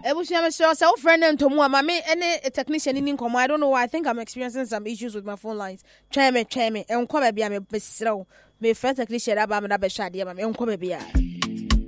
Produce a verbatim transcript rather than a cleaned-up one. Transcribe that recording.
Ebusia me sure so friend ntomu ama me any technician in nkomo. I don't know why. I think I'm experiencing some issues with my phone lines. Try me, try me. Enko ba bia me besrew. Me friend technician aba me na be hwade ma me enko ba bia.